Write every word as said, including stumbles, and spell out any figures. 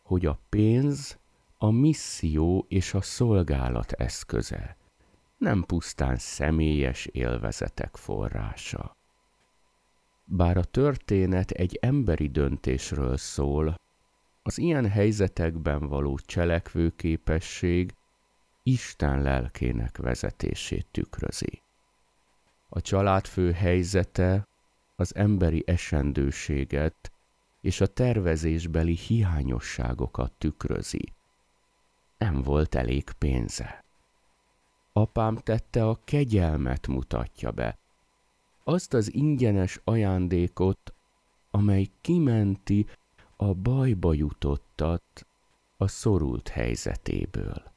hogy a pénz a misszió és a szolgálat eszköze, nem pusztán személyes élvezetek forrása. Bár a történet egy emberi döntésről szól, az ilyen helyzetekben való cselekvőképesség Isten lelkének vezetését tükrözi. A családfő helyzete az emberi esendőséget és a tervezésbeli hiányosságokat tükrözi. Nem volt elég pénze. Apám tette a kegyelmet mutatja be, azt az ingyenes ajándékot, amely kimenti a bajba jutottat a szorult helyzetéből.